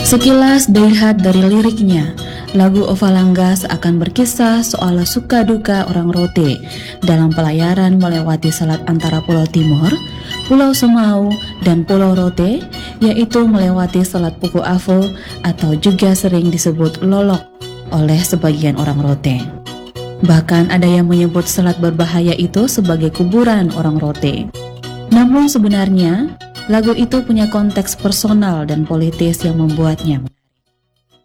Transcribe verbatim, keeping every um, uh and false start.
Sekilas dilihat dari liriknya, lagu Ovalangga akan berkisah soal suka duka orang Rote dalam pelayaran melewati selat antara Pulau Timur, Pulau Semau, dan Pulau Rote, yaitu melewati Selat Puku Avo atau juga sering disebut Lolok oleh sebagian orang Rote. Bahkan ada yang menyebut selat berbahaya itu sebagai kuburan orang Rote. Namun sebenarnya lagu itu punya konteks personal dan politis yang membuatnya